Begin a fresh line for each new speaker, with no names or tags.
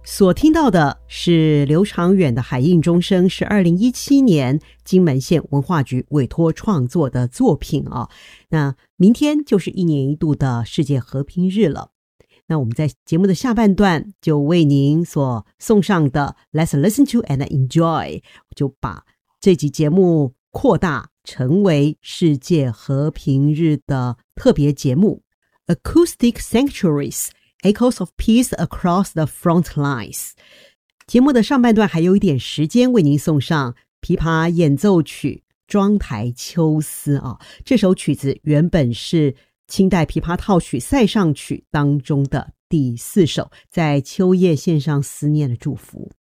所听到的是刘长远的《海印钟声》，是2017年金门县文化局委托创作的作品啊。那明天就是1年1度的世界和平日了。那我们在节目的下半段就为您所送上的 Let's listen to and enjoy， 就把这集节目扩大成为世界和平日的特别节目 Acoustic Sanctuaries Echoes of Peace Across the Front Lines。 节目的上半段还有一点时间为您送上琵琶演奏曲庄台秋思啊，这首曲子原本是清代琵琶套曲塞上曲当中的第4首，在秋夜献上思念的祝福。